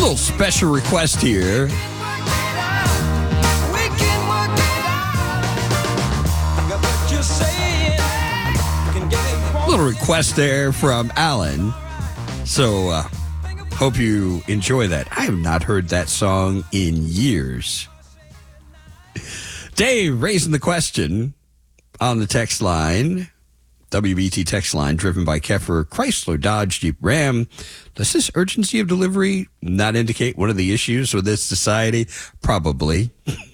Little special request here. Little request there from Alan. So, hope you enjoy that. I have not heard that song in years. Dave raising the question on the text line. WBT text line driven by Keffer Chrysler Dodge Jeep Ram. Does this urgency of delivery not indicate one of the issues with this society? Probably.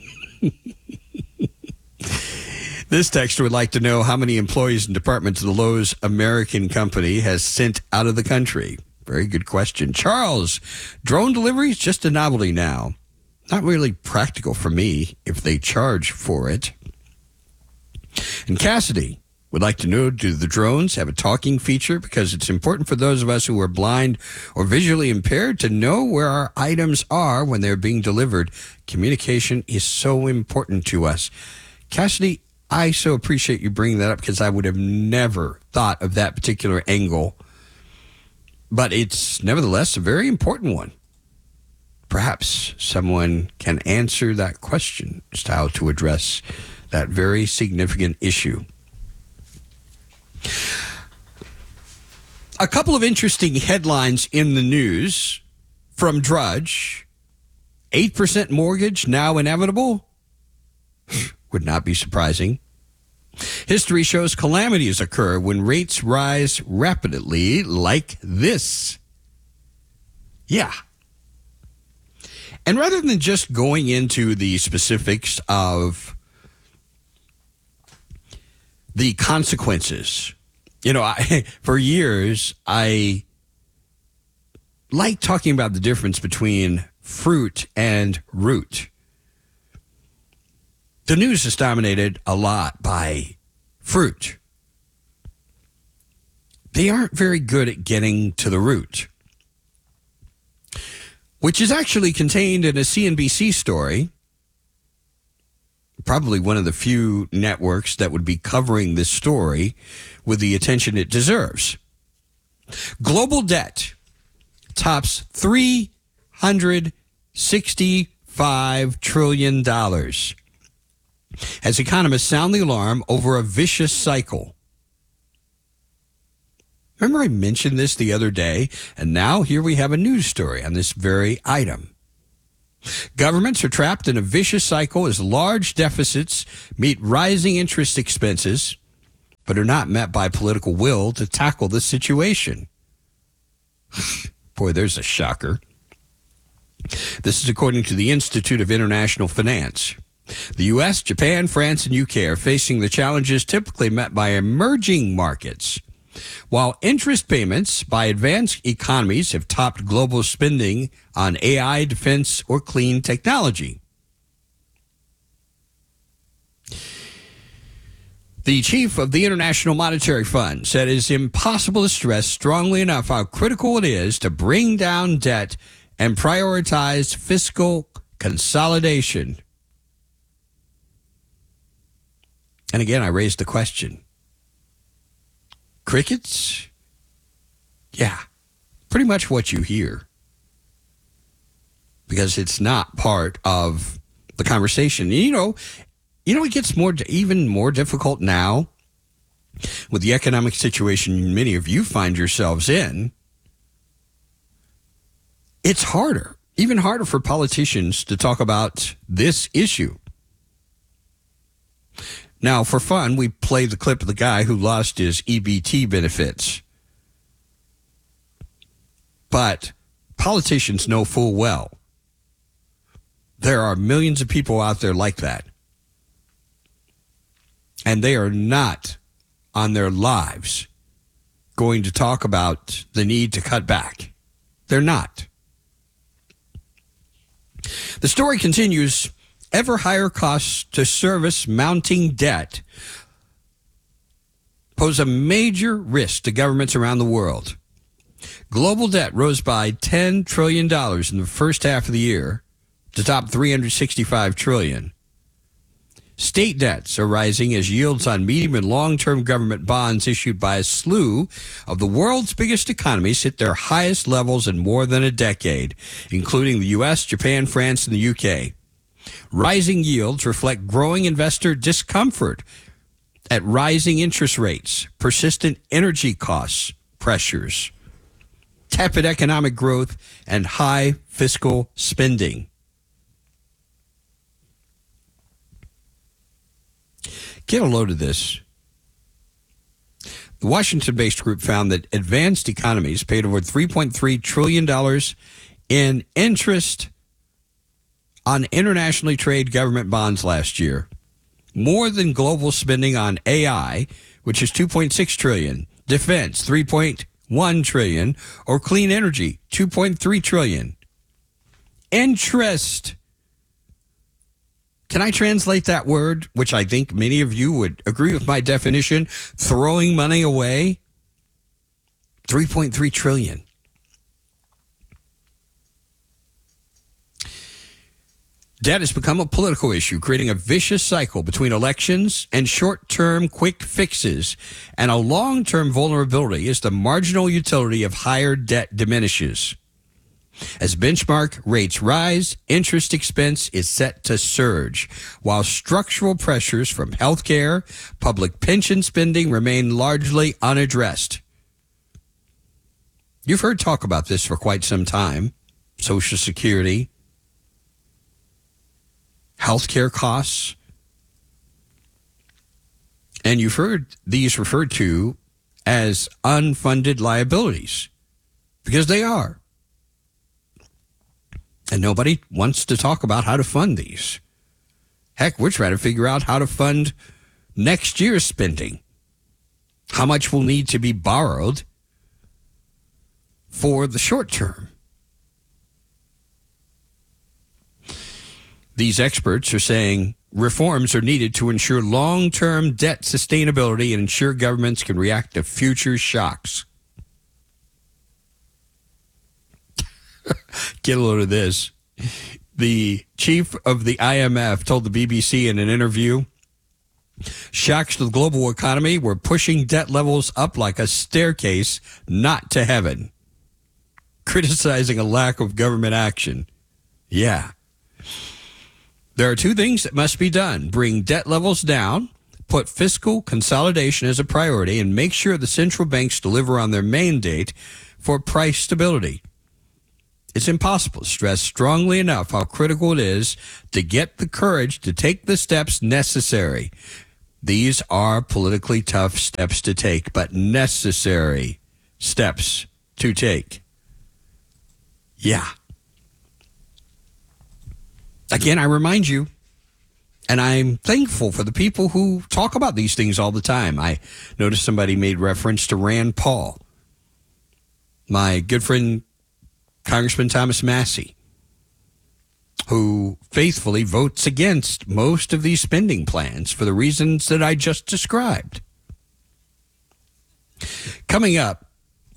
This texter would like to know how many employees and departments of the Lowe's American company has sent out of the country. Very good question. Charles, drone delivery is just a novelty now. Not really practical for me if they charge for it. And Cassidy would like to know, do the drones have a talking feature? Because it's important for those of us who are blind or visually impaired to know where our items are when they're being delivered. Communication is so important to us. Cassidy, I so appreciate you bringing that up because I would have never thought of that particular angle. But it's nevertheless a very important one. Perhaps someone can answer that question as to how to address that very significant issue. A couple of interesting headlines in the news from Drudge. 8% mortgage now inevitable? Would not be surprising. History shows calamities occur when rates rise rapidly like this. Yeah. And rather than just going into the specifics of the consequences, for years, I like talking about the difference between fruit and root. The news is dominated a lot by fruit. They aren't very good at getting to the root, which is actually contained in a CNBC story. Probably one of the few networks that would be covering this story with the attention it deserves. Global debt tops $365 trillion as economists sound the alarm over a vicious cycle. Remember I mentioned this the other day, and now here we have a news story on this very item. Governments are trapped in a vicious cycle as large deficits meet rising interest expenses, but are not met by political will to tackle the situation. Boy, there's a shocker. This is according to the Institute of International Finance. The U.S., Japan, France, and UK are facing the challenges typically met by emerging markets, while interest payments by advanced economies have topped global spending on AI, defense, or clean technology. The chief of the International Monetary Fund said it is impossible to stress strongly enough how critical it is to bring down debt and prioritize fiscal consolidation. And again, I raised the question. Crickets? Yeah, pretty much what you hear. Because it's not part of the conversation. It gets even more difficult now with the economic situation many of you find yourselves in. It's harder, even harder for politicians to talk about this issue. Now, for fun, we play the clip of the guy who lost his EBT benefits. But politicians know full well there are millions of people out there like that. And they are not on their lives going to talk about the need to cut back. They're not. The story continues. Ever higher costs to service mounting debt pose a major risk to governments around the world. Global debt rose by $10 trillion in the first half of the year to top $365 trillion. State debts are rising as yields on medium and long-term government bonds issued by a slew of the world's biggest economies hit their highest levels in more than a decade, including the U.S., Japan, France, and the U.K. Rising yields reflect growing investor discomfort at rising interest rates, persistent energy costs pressures, tepid economic growth, and high fiscal spending. Get a load of this. The Washington-based group found that advanced economies paid over $3.3 trillion in interest on internationally traded government bonds last year, more than global spending on AI, which is $2.6 trillion, defense $3.1 trillion, or clean energy $2.3 trillion. Interest. Can I translate that word, which I think many of you would agree with my definition, throwing money away? $3.3 trillion. Debt has become a political issue, creating a vicious cycle between elections and short-term quick fixes, and a long-term vulnerability as the marginal utility of higher debt diminishes. As benchmark rates rise, interest expense is set to surge, while structural pressures from healthcare, public pension spending remain largely unaddressed. You've heard talk about this for quite some time. Social Security, healthcare costs, and you've heard these referred to as unfunded liabilities, because they are. And nobody wants to talk about how to fund these. Heck, we're trying to figure out how to fund next year's spending. How much will need to be borrowed for the short term. These experts are saying reforms are needed to ensure long-term debt sustainability and ensure governments can react to future shocks. Get a load of this. The chief of the IMF told the BBC in an interview, shocks to the global economy were pushing debt levels up like a staircase, not to heaven. Criticizing a lack of government action. Yeah. There are two things that must be done. Bring debt levels down, put fiscal consolidation as a priority, and make sure the central banks deliver on their mandate for price stability. It's impossible to stress strongly enough how critical it is to get the courage to take the steps necessary. These are politically tough steps to take, but necessary steps to take. Yeah. Again, I remind you, and I'm thankful for the people who talk about these things all the time. I noticed somebody made reference to Rand Paul. My good friend, Congressman Thomas Massey, who faithfully votes against most of these spending plans for the reasons that I just described. Coming up,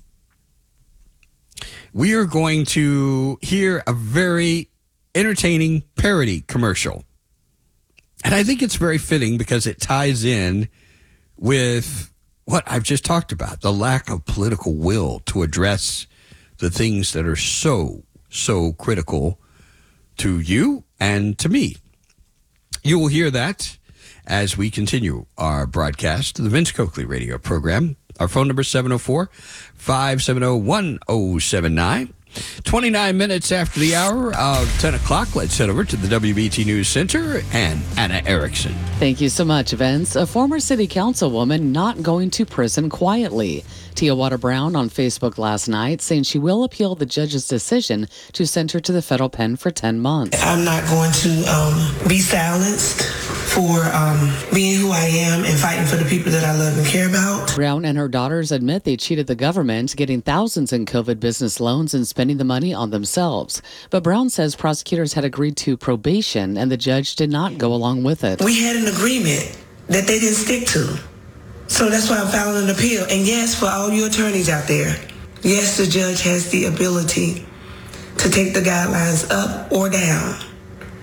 we are going to hear a very entertaining parody commercial. And I think it's very fitting because it ties in with what I've just talked about, the lack of political will to address the things that are so critical to you and to me. You will hear that as we continue our broadcast of the Vince Coakley radio program. Our phone number is 704-570-1079. 29 minutes after the hour of 10 o'clock, let's head over to the WBT News Center and Anna Erickson. Thank you so much, Vince. A former city councilwoman not going to prison quietly. Tiawada Brown on Facebook last night saying she will appeal the judge's decision to send her to the federal pen for 10 months. I'm not going to be silenced for being who I am and fighting for the people that I love and care about. Brown and her daughters admit they cheated the government, getting thousands in COVID business loans and spending the money on themselves. But Brown says prosecutors had agreed to probation and the judge did not go along with it. We had an agreement that they didn't stick to. So that's why I'm filing an appeal. And yes, for all you attorneys out there, yes, the judge has the ability to take the guidelines up or down.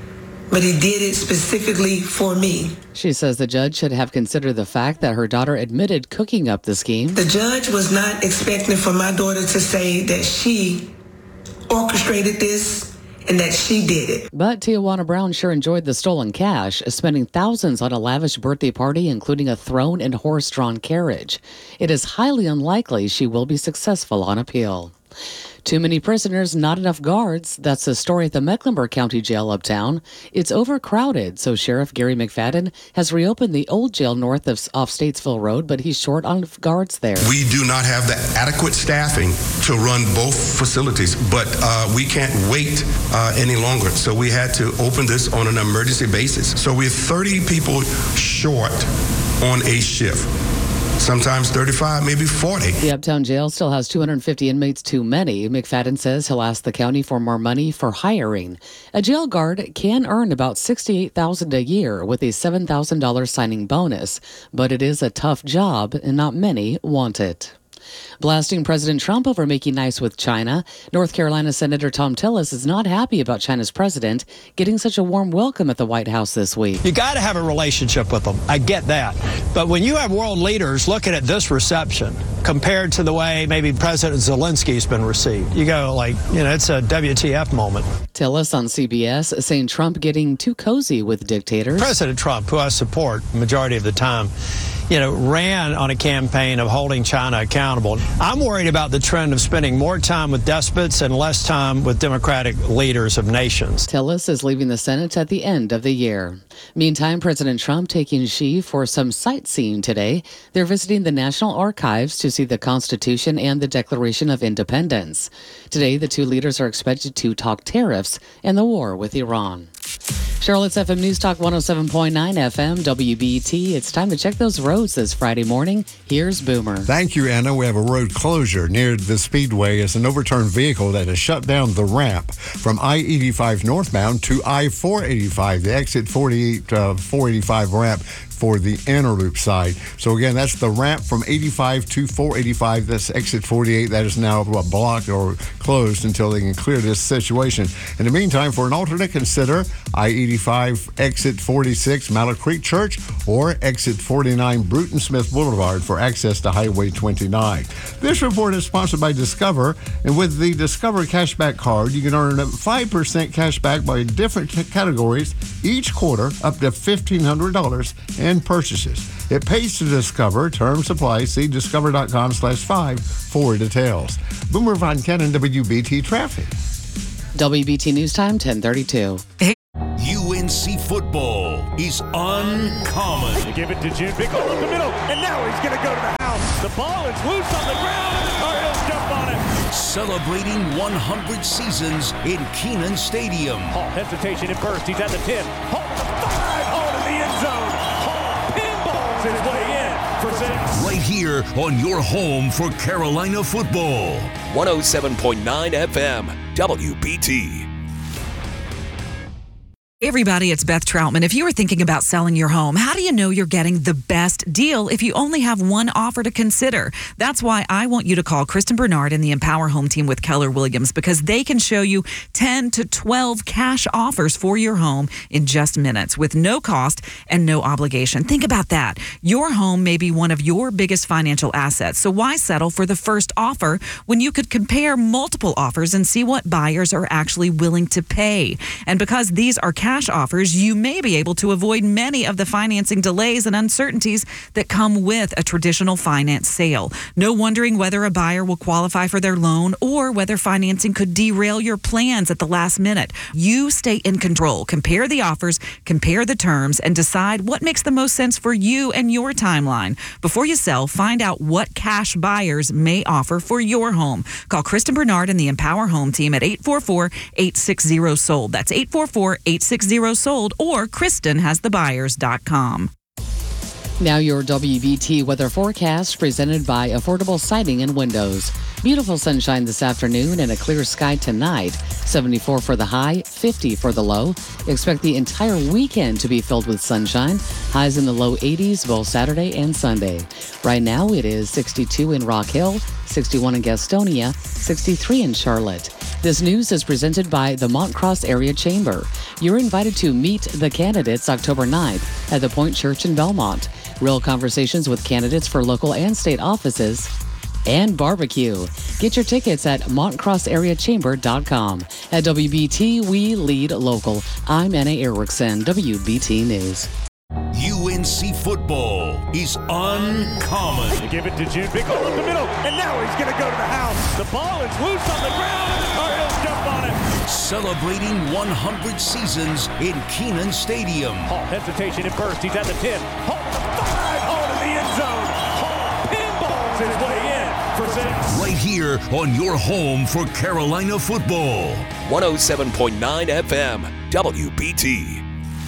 but he did it specifically for me. She says the judge should have considered the fact that her daughter admitted cooking up the scheme. The judge was not expecting for my daughter to say that she orchestrated this and that she did it. But Tijuana Brown sure enjoyed the stolen cash, spending thousands on a lavish birthday party, including a throne and horse-drawn carriage. It is highly unlikely she will be successful on appeal. Too many prisoners, not enough guards. That's the story at the Mecklenburg County Jail uptown. It's overcrowded, so Sheriff Gary McFadden has reopened the old jail north off Statesville Road, but he's short on guards there. We do not have the adequate staffing to run both facilities, but we can't wait any longer. So we had to open this on an emergency basis. So we're 30 people short on a shift. Sometimes 35, maybe 40. The Uptown Jail still has 250 inmates too many. McFadden says he'll ask the county for more money for hiring. A jail guard can earn about $68,000 a year with a $7,000 signing bonus, but it is a tough job and not many want it. Blasting President Trump over making nice with China, North Carolina Senator Thom Tillis is not happy about China's president getting such a warm welcome at the White House this week. You got to have a relationship with them. I get that. But when you have world leaders looking at this reception compared to the way maybe President Zelensky's been received, you go like, it's a WTF moment. Tillis on CBS saying Trump getting too cozy with dictators. President Trump, who I support the majority of the time, ran on a campaign of holding China accountable. I'm worried about the trend of spending more time with despots and less time with democratic leaders of nations. Tillis is leaving the Senate at the end of the year. Meantime, President Trump taking Xi for some sightseeing today. They're visiting the National Archives to see the Constitution and the Declaration of Independence. Today, the two leaders are expected to talk tariffs and the war with Iran. Charlotte's FM News Talk 107.9 FM, WBT. It's time to check those roads this Friday morning. Here's Boomer. Thank you, Anna. We have a road closure near the Speedway as an overturned vehicle that has shut down the ramp from I-85 northbound to I-485, the exit 485 ramp for the inner loop side. So again, that's the ramp from 85 to 485. That's exit 48. That is now blocked or closed until they can clear this situation. In the meantime, for an alternate, consider I-85 exit 46 Mallow Creek Church or exit 49 Bruton Smith Boulevard for access to Highway 29. This report is sponsored by Discover, and with the Discover Cashback Card, you can earn 5% cash back by different categories each quarter, up to $1,500 in purchases. It pays to Discover. Terms apply. See discover.com/5 for details. Boomer Von Cannon, WBT Traffic. WBT News Time, 10:32. UNC football is uncommon. They give it to Jim. Big hole up the middle, and now he's going to go to the house. The ball is loose on the ground, and the Cardinals jump on it. Celebrating 100 seasons in Kenan Stadium. Hall hesitation at first. He's at the 10. Hall to the 5. Hall to the end zone. Hall pinballs his way in for 6. Right here on your home for Carolina football. 107.9 FM, WBT. Hey everybody, it's Beth Troutman. If you are thinking about selling your home, how do you know you're getting the best deal if you only have one offer to consider? That's why I want you to call Kristen Bernard and the Empower Home Team with Keller Williams, because they can show you 10 to 12 cash offers for your home in just minutes with no cost and no obligation. Think about that. Your home may be one of your biggest financial assets, so why settle for the first offer when you could compare multiple offers and see what buyers are actually willing to pay? And because these are cash offers, you may be able to avoid many of the financing delays and uncertainties that come with a traditional finance sale. No wondering whether a buyer will qualify for their loan or whether financing could derail your plans at the last minute. You stay in control. Compare the offers, compare the terms, and decide what makes the most sense for you and your timeline. Before you sell, find out what cash buyers may offer for your home. Call Kristen Bernard and the Empower Home Team at 844-860-SOLD. That's 844-860-SOLD or KristenHasTheBuyers.com. Now your WBT weather forecast presented by Affordable Siding and Windows. Beautiful sunshine this afternoon and a clear sky tonight. 74 for the high, 50 for the low. Expect the entire weekend to be filled with sunshine. Highs in the low 80s both Saturday and Sunday. Right now it is 62 in Rock Hill, 61 in Gastonia, 63 in Charlotte. This news is presented by the Montcross Area Chamber. You're invited to meet the candidates October 9th at the Point Church in Belmont. Real conversations with candidates for local and state offices and barbecue. Get your tickets at montcrossareachamber.com. At WBT, we lead local. I'm Anna Erickson, WBT News. UNC football is uncommon. They give it to June. Big hole up the middle. And now he's going to go to the house. The ball is loose on the ground. And the Tar Heels jump on it. Celebrating 100 seasons in Kenan Stadium. Hall hesitation and burst. He's at the 10. Hall to the 5. Hall to the end zone. Hall pinballs his way in for 6. Right here on your home for Carolina football. 107.9 FM, WBT.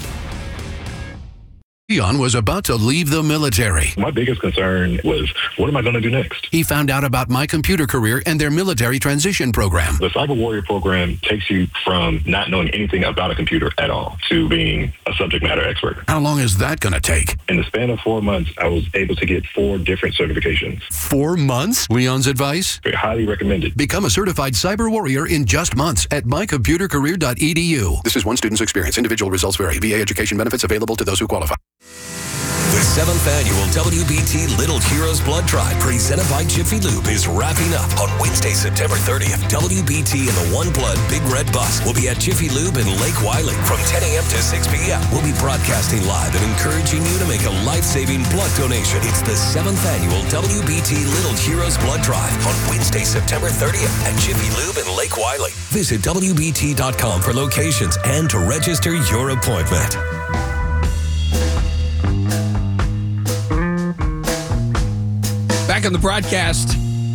Leon was about to leave the military. My biggest concern was, what am I going to do next? He found out about My Computer Career and their military transition program. The Cyber Warrior program takes you from not knowing anything about a computer at all to being a subject matter expert. How long is that going to take? In the span of 4 months, I was able to get 4 different certifications. 4 months? Leon's advice? Very highly recommended. Become a certified cyber warrior in just months at mycomputercareer.edu. This is one student's experience. Individual results vary. VA education benefits available to those who qualify. The 7th annual WBT Little Heroes Blood Drive presented by Jiffy Lube is wrapping up on Wednesday, September 30th. WBT and the One Blood Big Red Bus will be at Jiffy Lube in Lake Wylie from 10 a.m. to 6 p.m. We'll be broadcasting live and encouraging you to make a life-saving blood donation. It's the 7th annual WBT Little Heroes Blood Drive on Wednesday, September 30th at Jiffy Lube in Lake Wylie. Visit WBT.com for locations and to register your appointment. Back on the broadcast,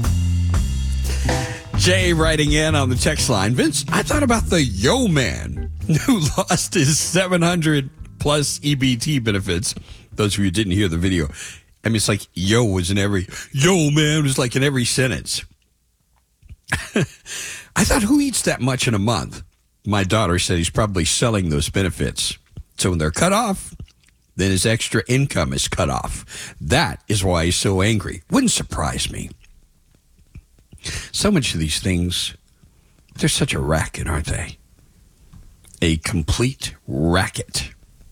Jay writing in on the text line. Vince, I thought about the Yo Man who lost his 700 plus EBT benefits. Those of you who didn't hear the video, I mean, it's like yo was in every, Yo Man was like in every sentence. I thought, who eats that much in a month? My daughter said he's probably selling those benefits. So when they're cut off, then his extra income is cut off. That is why he's so angry. Wouldn't surprise me. So much of these things, they're such a racket, aren't they? A complete racket.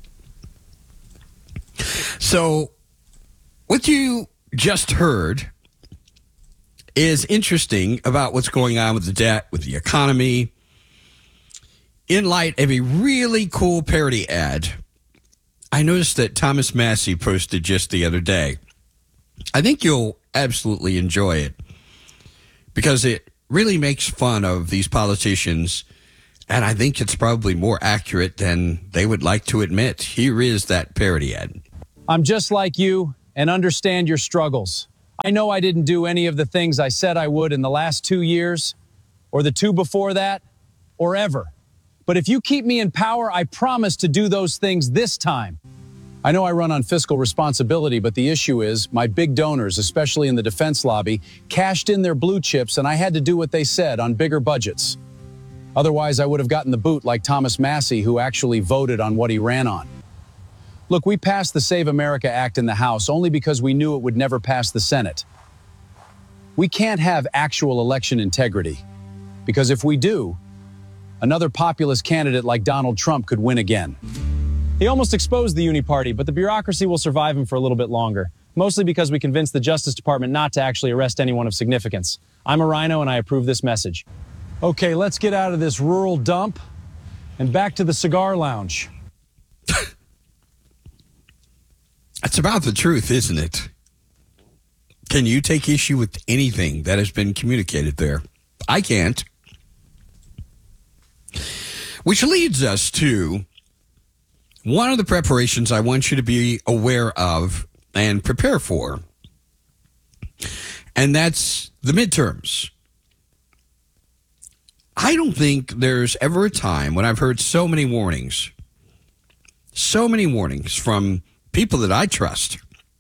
So what you just heard is interesting about what's going on with the debt, with the economy, in light of a really cool parody ad I noticed that Thomas Massey posted just the other day. I think you'll absolutely enjoy it because it really makes fun of these politicians, and I think it's probably more accurate than they would like to admit. Here is that parody ad. I'm just like you and understand your struggles. I know I didn't do any of the things I said I would in the last 2 years, or the 2 before that, or ever. But if you keep me in power, I promise to do those things this time. I know I run on fiscal responsibility, but the issue is my big donors, especially in the defense lobby, cashed in their blue chips, and I had to do what they said on bigger budgets. Otherwise, I would have gotten the boot like Thomas Massey, who actually voted on what he ran on. Look, we passed the Save America Act in the House only because we knew it would never pass the Senate. We can't have actual election integrity, because if we do, another populist candidate like Donald Trump could win again. He almost exposed the Uni Party, but the bureaucracy will survive him for a little bit longer, mostly because we convinced the Justice Department not to actually arrest anyone of significance. I'm a rhino and I approve this message. Okay, let's get out of this rural dump and back to the cigar lounge. That's about the truth, isn't it? Can you take issue with anything that has been communicated there? I can't. Which leads us to one of the preparations I want you to be aware of and prepare for, and that's the midterms. I don't think there's ever a time when I've heard so many warnings from people that I trust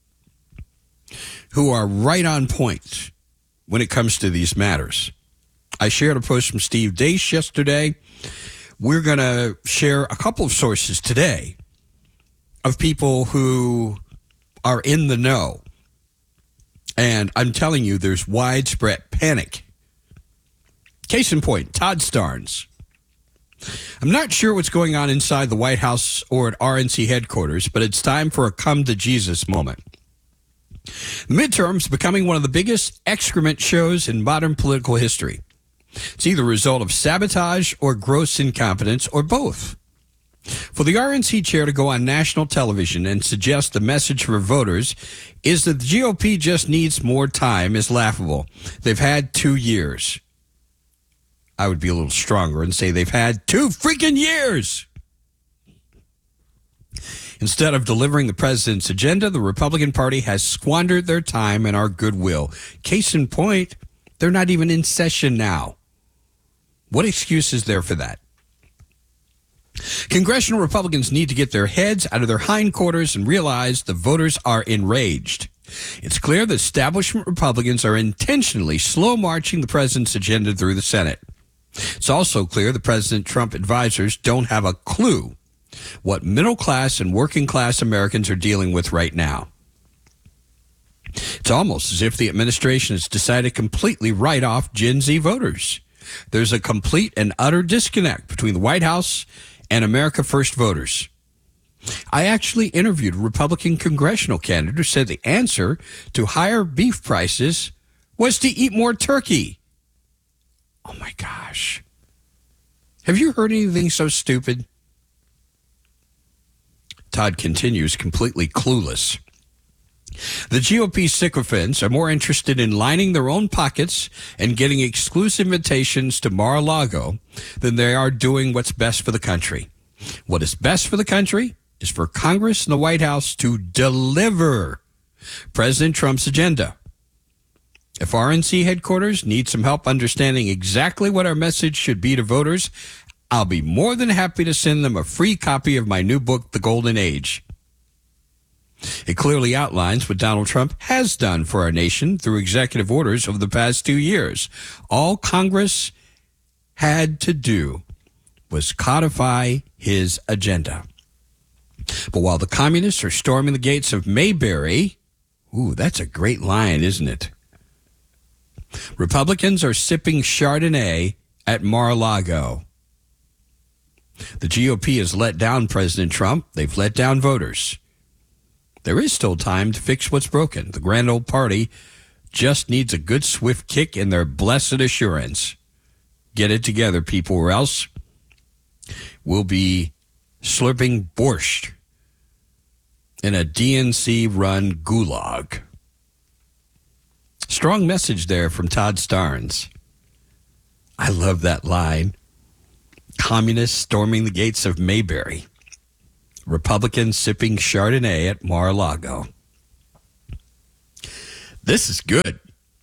who are right on point when it comes to these matters. I shared a post from Steve Deace yesterday. We're going to share a couple of sources today of people who are in the know. And I'm telling you, there's widespread panic Case in point, Todd Starnes. I'm not sure what's going on inside the White House or at RNC headquarters, but it's time for a come to Jesus moment. The midterms becoming one of the biggest excrement shows in modern political history. It's either a result of sabotage or gross incompetence or both. For the RNC chair to go on national television and suggest the message for voters is that the GOP just needs more time is laughable. They've had 2 years. I would be a little stronger and say they've had 2 freaking years. Instead of delivering the president's agenda, the Republican Party has squandered their time and our goodwill. Case in point, they're not even in session now. What excuse is there for that? Congressional Republicans need to get their heads out of their hindquarters and realize the voters are enraged. It's clear that establishment Republicans are intentionally slow marching the president's agenda through the Senate. It's also clear that President Trump advisors don't have a clue what middle class and working class Americans are dealing with right now. It's almost as if the administration has decided to completely write off Gen Z voters. There's a complete and utter disconnect between the White House and America First voters. I actually interviewed a Republican congressional candidate who said the answer to higher beef prices was to eat more turkey. Oh my gosh. Have you heard anything so stupid? Todd continues, completely clueless. The GOP sycophants are more interested in lining their own pockets and getting exclusive invitations to Mar-a-Lago than they are doing what's best for the country. What is best for the country is for Congress and the White House to deliver President Trump's agenda. If RNC headquarters need some help understanding exactly what our message should be to voters, I'll be more than happy to send them a free copy of my new book, The Golden Age. It clearly outlines what Donald Trump has done for our nation through executive orders over the past 2 years. All Congress had to do was codify his agenda. But while the communists are storming the gates of Mayberry, ooh, that's a great line, isn't it? Republicans are sipping Chardonnay at Mar-a-Lago. The GOP has let down President Trump. They've let down voters. There is still time to fix what's broken. The grand old party just needs a good, swift kick in their blessed assurance. Get it together, people, or else we'll be slurping borscht in a DNC-run gulag. Strong message there from Todd Starnes. I love that line. Communists storming the gates of Mayberry. Republicans sipping Chardonnay at Mar-a-Lago. This is good.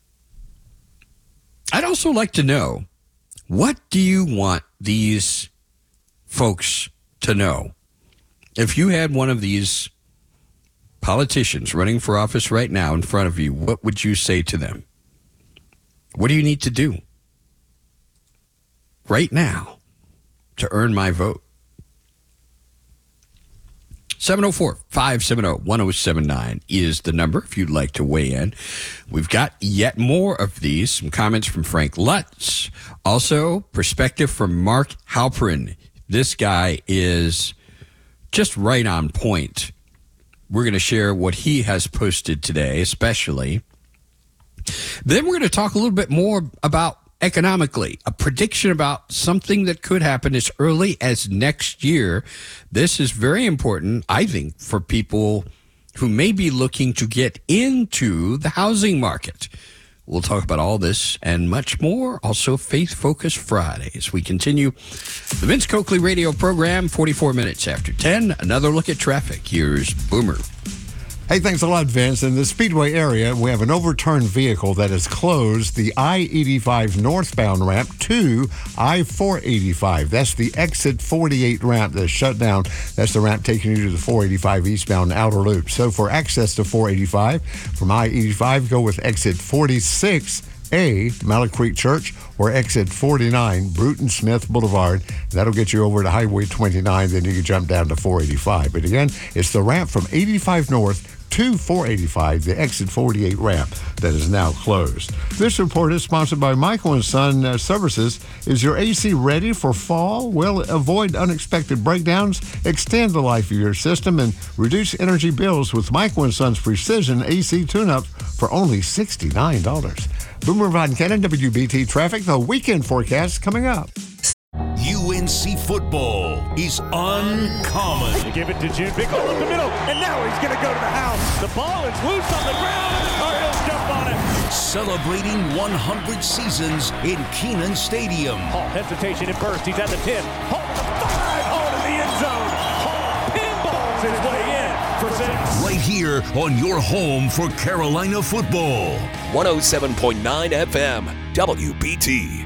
I'd also like to know, what do you want these folks to know? If you had one of these politicians running for office right now in front of you, what would you say to them? What do you need to do right now to earn my vote? 704-570-1079 is the number if you'd like to weigh in. We've got yet more of these. Some comments from Frank Lutz. Also, perspective from Mark Halperin. This guy is just right on point. We're going to share what he has posted today, especially. Then we're going to talk a little bit more about economically, a prediction about something that could happen as early as next year. This is very important, I think, for people who may be looking to get into the housing market. We'll talk about all this and much more. Also, Faith Focus Fridays. We continue the Vince Coakley radio program, 44 minutes after 10. Another look at traffic. Here's Boomer. Hey, thanks a lot, Vince. In the Speedway area, we have an overturned vehicle that has closed the I-85 northbound ramp to I-485. That's the exit 48 ramp that's shut down. That's the ramp taking you to the 485 eastbound outer loop. So for access to 485 from I-85, go with exit 46 A, Malik Creek Church, or exit 49, Bruton Smith Boulevard. That'll get you over to Highway 29, then you can jump down to 485. But again, it's the ramp from 85 North to 485, the exit 48 ramp that is now closed. This report is sponsored by Michael & Son Services. Is your AC ready for fall? Well, avoid unexpected breakdowns, extend the life of your system, and reduce energy bills with Michael & Son's Precision AC Tune-Up for only $69. Boomer Von Cannon, WBT Traffic, the weekend forecast coming up. UNC football is uncommon. They give it to June. Big hole up the middle, and now he's going to go to the house. The ball is loose on the ground. Cardinals jump on it. Celebrating 100 seasons in Kenan Stadium. Hall hesitation at first. He's at the 10. Hall to the 5. Hall to the end zone. Hall pinballs his way in for 6. Right here on your home for Carolina football. 107.9 FM, WBT.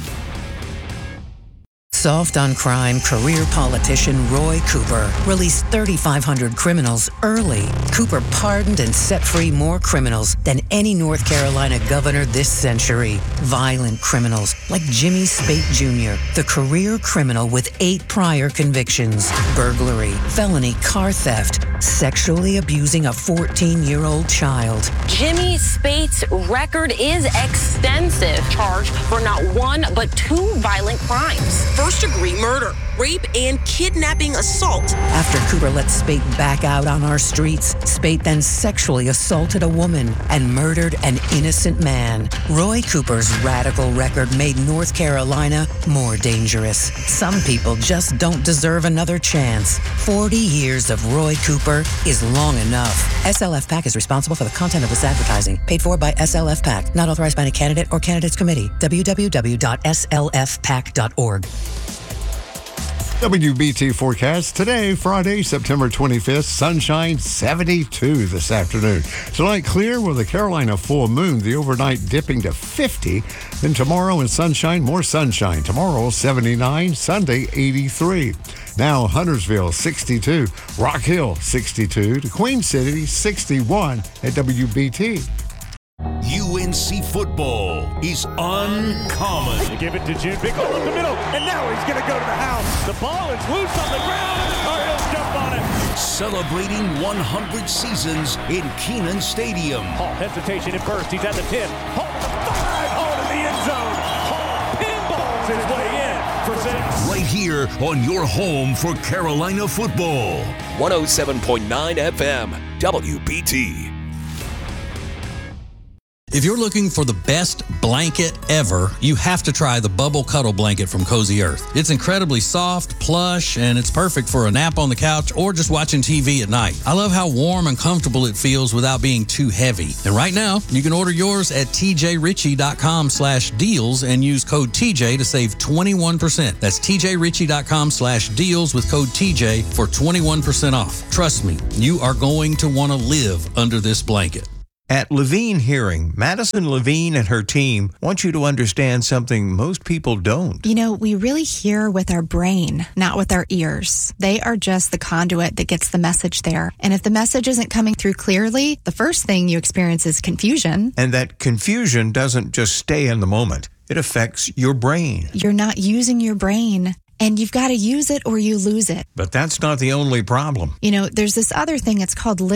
Soft on crime, career politician Roy Cooper released 3,500 criminals early. Cooper pardoned and set free more criminals than any North Carolina governor this century. Violent criminals like Jimmy Spate Jr., the career criminal with 8 prior convictions: burglary, felony car theft, sexually abusing a 14-year-old child. Jimmy Spate's record is extensive, charged for not 1 but 2 violent crimes. First-degree murder, rape, and kidnapping assault. After Cooper let Spate back out on our streets, Spate then sexually assaulted a woman and murdered an innocent man. Roy Cooper's radical record made North Carolina more dangerous. Some people just don't deserve another chance. 40 years of Roy Cooper is long enough. SLF PAC is responsible for the content of this advertising. Paid for by SLF PAC. Not authorized by any candidate or candidates committee. www.slfpac.org. WBT forecast today, Friday, September 25th. Sunshine, 72 this afternoon. Tonight, clear with a Carolina full moon, the overnight dipping to 50. Then tomorrow in sunshine, more sunshine. Tomorrow, 79. Sunday, 83. Now, Huntersville, 62. Rock Hill, 62. To Queen City, 61 at WBT. UNC football is uncommon. They give it to June. Big hole up the middle, and now he's going to go to the house. The ball is loose on the ground, and the Cardinals jump on it. Celebrating 100 seasons in Kenan Stadium. Hall hesitation at first. He's at the 10. Hall to the 5. Hall to the end zone. Hall pinballs his way in for 6. Right here on your home for Carolina football. 107.9 FM, WBT. If you're looking for the best blanket ever, you have to try the Bubble Cuddle Blanket from Cozy Earth. It's incredibly soft, plush, and it's perfect for a nap on the couch or just watching TV at night. I love how warm and comfortable it feels without being too heavy. And right now, you can order yours at tjritchie.com/deals and use code TJ to save 21%. That's tjritchie.com/deals with code TJ for 21% off. Trust me, you are going to want to live under this blanket. At Levine Hearing, Madison Levine and her team want you to understand something most people don't. You know, we really hear with our brain, not with our ears. They are just the conduit that gets the message there. And if the message isn't coming through clearly, the first thing you experience is confusion. And that confusion doesn't just stay in the moment. It affects your brain. You're not using your brain. And you've got to use it or you lose it. But that's not the only problem. You know, there's this other thing, it's called